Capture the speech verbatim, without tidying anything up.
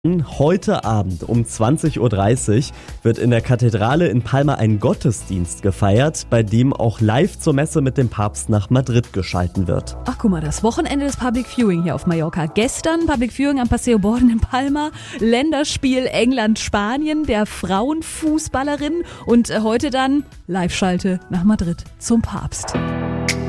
Heute Abend um zwanzig Uhr dreißig wird in der Kathedrale in Palma ein Gottesdienst gefeiert, bei dem auch live zur Messe mit dem Papst nach Madrid geschalten wird. Ach guck mal, das Wochenende des Public Viewing hier auf Mallorca. Gestern Public Viewing am Paseo Borden in Palma, Länderspiel England-Spanien der Frauenfußballerin und heute dann Live-Schalte nach Madrid zum Papst.